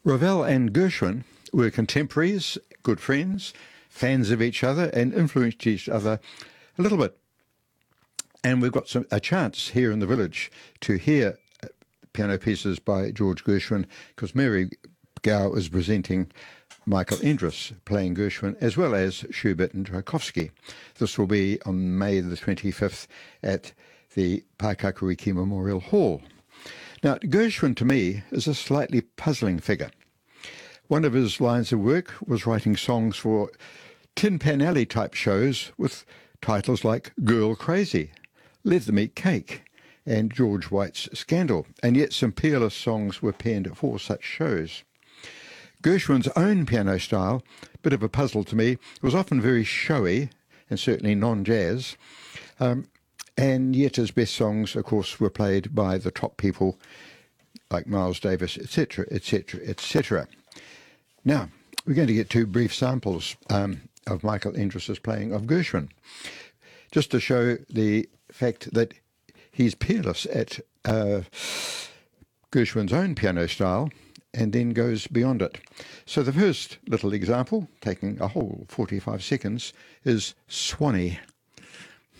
Ravel and Gershwin were contemporaries, good friends, fans of each other, and influenced each other a little bit. And we've got a chance here in the village to hear piano pieces by George Gershwin, because Mary Gow is presenting Michael Endres playing Gershwin, as well as Schubert and Tchaikovsky. This will be on May the 25th at the Paekakariki Memorial Hall. Now, Gershwin to me is a slightly puzzling figure. One of his lines of work was writing songs for Tin Pan Alley type shows with titles like Girl Crazy, Let Them Eat Cake, and George White's Scandal, and yet some peerless songs were penned for such shows. Gershwin's own piano style, bit of a puzzle to me, was often very showy and certainly non-jazz, and yet his best songs, of course, were played by the top people like Miles Davis, etc., etc., etc. Now, we're going to get two brief samples of Michael Endres's playing of Gershwin, just to show the fact that he's peerless at Gershwin's own piano style and then goes beyond it. So the first little example, taking a whole 45 seconds, is Swanee.